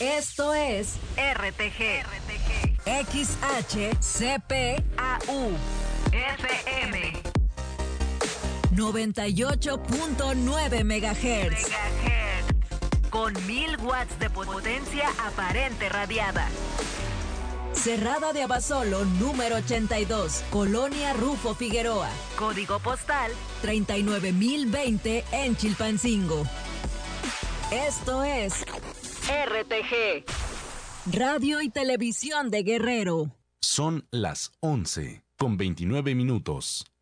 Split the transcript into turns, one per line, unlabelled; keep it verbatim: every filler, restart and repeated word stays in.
Esto es R T G, R T G. X H C P A U F M noventa y ocho punto nueve megahertz. Megahertz. Con mil watts de potencia aparente radiada. Cerrada de Abasolo, número ochenta y dos, Colonia Rufo Figueroa. Código postal treinta y nueve mil veinte en Chilpancingo. Esto es R T G, Radio y Televisión de Guerrero.
Son las once con veintinueve minutos.